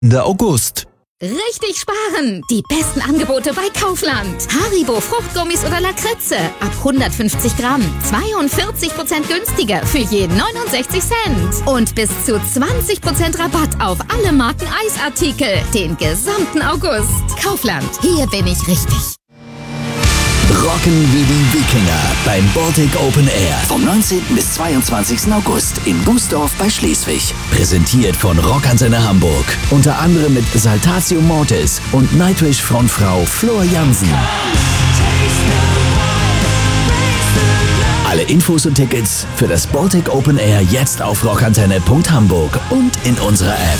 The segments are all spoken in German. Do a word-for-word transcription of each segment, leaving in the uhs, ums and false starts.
Der August. Richtig sparen! Die besten Angebote bei Kaufland. Haribo Fruchtgummis oder Lakritze ab hundertfünfzig Gramm. zweiundvierzig Prozent günstiger für je neunundsechzig Cent. Und bis zu zwanzig Prozent Rabatt auf alle Marken Eisartikel. Den gesamten August. Kaufland. Hier bin ich richtig. Rocken wie die Wikinger beim Baltic Open Air vom neunzehnten bis zweiundzwanzigsten August in Bußdorf bei Schleswig. Präsentiert von Rockantenne Hamburg. Unter anderem mit Saltatio Mortis und Nightwish Frontfrau Flor Jansen. Alle Infos und Tickets für das Baltic Open Air jetzt auf rockantenne punkt hamburg und in unserer App.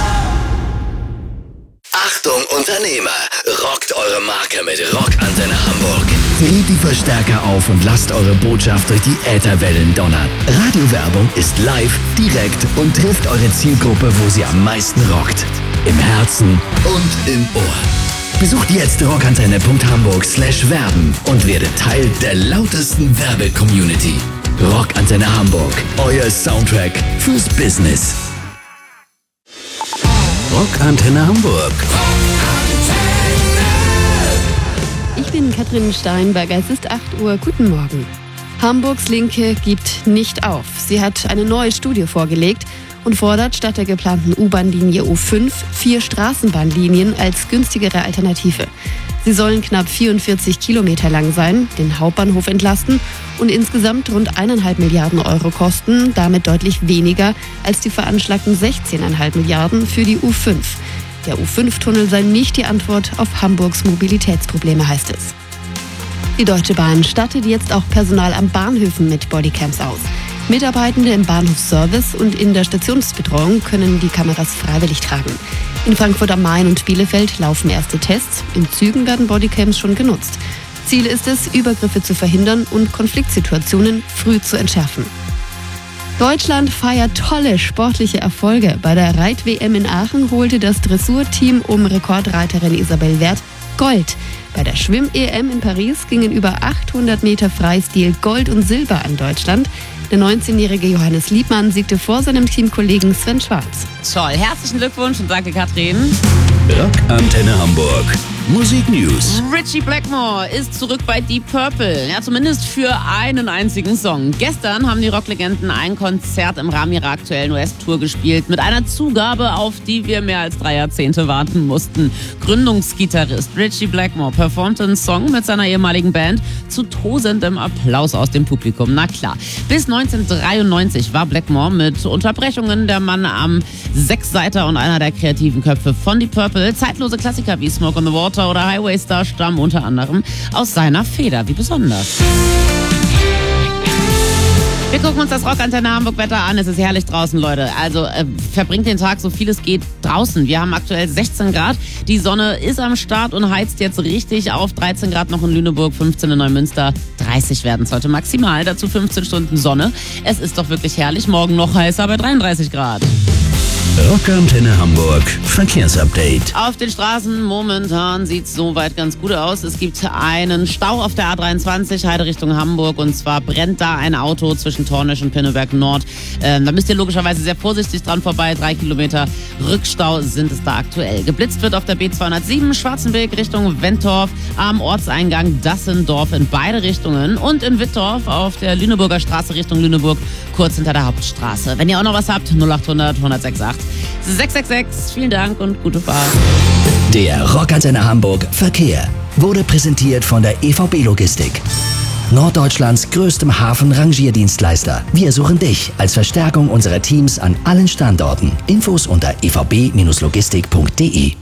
Achtung Unternehmer, rockt eure Marke mit Rockantenne Hamburg. Dreht die Verstärker auf und lasst eure Botschaft durch die Ätherwellen donnern. Radiowerbung ist live, direkt und trifft eure Zielgruppe, wo sie am meisten rockt. Im Herzen und im Ohr. Besucht jetzt rockantenne punkt hamburg slash werben und werdet Teil der lautesten Werbe-Community. Rockantenne Hamburg, euer Soundtrack fürs Business. Rockantenne Hamburg. Ich bin Katrin Steinberger, es ist acht Uhr, guten Morgen. Hamburgs Linke gibt nicht auf. Sie hat eine neue Studie vorgelegt und fordert statt der geplanten U-Bahn-Linie U fünf vier Straßenbahnlinien als günstigere Alternative. Sie sollen knapp vierundvierzig Kilometer lang sein, den Hauptbahnhof entlasten und insgesamt rund eineinhalb Milliarden Euro kosten, damit deutlich weniger als die veranschlagten sechzehn Komma fünf Milliarden für die U fünf. Der U fünf Tunnel sei nicht die Antwort auf Hamburgs Mobilitätsprobleme, heißt es. Die Deutsche Bahn stattet jetzt auch Personal am Bahnhöfen mit Bodycams aus. Mitarbeitende im Bahnhofsservice und in der Stationsbetreuung können die Kameras freiwillig tragen. In Frankfurt am Main und Bielefeld laufen erste Tests. In Zügen werden Bodycams schon genutzt. Ziel ist es, Übergriffe zu verhindern und Konfliktsituationen früh zu entschärfen. Deutschland feiert tolle sportliche Erfolge. Bei der Reit-W M in Aachen holte das Dressurteam um Rekordreiterin Isabel Werth Gold. Bei der Schwimm-E M in Paris gingen über achthundert Meter Freistil Gold und Silber an Deutschland. Der neunzehnjährige Johannes Liebmann siegte vor seinem Teamkollegen Sven Schwarz. Toll, herzlichen Glückwunsch und danke Katrin. Rockantenne Hamburg. Musik News. Ritchie Blackmore ist zurück bei Deep Purple. Ja, zumindest für einen einzigen Song. Gestern haben die Rocklegenden ein Konzert im Rahmen ihrer aktuellen U S-Tour gespielt. Mit einer Zugabe, auf die wir mehr als drei Jahrzehnte warten mussten. Gründungsgitarrist Ritchie Blackmore performte einen Song mit seiner ehemaligen Band zu tosendem Applaus aus dem Publikum. Na klar. Bis neunzehnhundertdreiundneunzig war Blackmore mit Unterbrechungen der Mann am Sechsseiter und einer der kreativen Köpfe von Deep Purple. Zeitlose Klassiker wie Smoke on the Water oder Highway Star stammen unter anderem aus seiner Feder. Wie besonders. Wir gucken uns das Rockantenne Hamburg-Wetter an. Es ist herrlich draußen, Leute. Also äh, verbringt den Tag so viel es geht draußen. Wir haben aktuell sechzehn Grad. Die Sonne ist am Start und heizt jetzt richtig auf. dreizehn Grad noch in Lüneburg, fünfzehn in Neumünster. dreißig werden es heute maximal. Dazu fünfzehn Stunden Sonne. Es ist doch wirklich herrlich. Morgen noch heißer bei dreiunddreißig Grad. Rockantenne Hamburg Verkehrsupdate. Auf den Straßen momentan sieht es soweit ganz gut aus. Es gibt einen Stau auf der A dreiundzwanzig, Heide Richtung Hamburg. Und zwar brennt da ein Auto zwischen Tornisch und Pinneberg Nord. Ähm, da müsst ihr logischerweise sehr vorsichtig dran vorbei. Drei Kilometer Rückstau sind es da aktuell. Geblitzt wird auf der B zweihundertsieben, Schwarzenberg Richtung Wentorf, am Ortseingang Dassendorf in beide Richtungen. Und in Wittorf auf der Lüneburger Straße Richtung Lüneburg, kurz hinter der Hauptstraße. Wenn ihr auch noch was habt, null achthundert, hundertsechsundachtzig. sechs sechs sechs. Vielen Dank und gute Fahrt. Der Rockantenne Hamburg Verkehr wurde präsentiert von der E V B Logistik. Norddeutschlands größtem Hafen-Rangierdienstleister. Wir suchen dich als Verstärkung unserer Teams an allen Standorten. Infos unter e v b logistik punkt d e.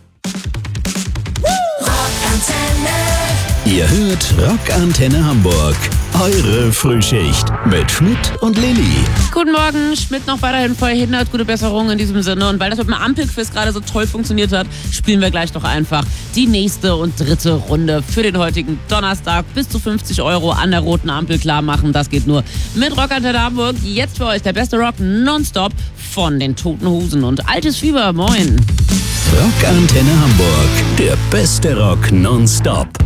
Ihr hört Rockantenne Hamburg. Eure Frühschicht mit Schmidt und Lilly. Guten Morgen, Schmidt noch weiterhin verhindert. Gute Besserung in diesem Sinne. Und weil das mit dem Ampelquiz gerade so toll funktioniert hat, spielen wir gleich doch einfach die nächste und dritte Runde für den heutigen Donnerstag. Bis zu fünfzig Euro an der roten Ampel klar machen. Das geht nur mit Rockantenne Hamburg. Jetzt für euch der beste Rock nonstop von den Toten Hosen und Altes Fieber. Moin. Rockantenne Hamburg, der beste Rock nonstop.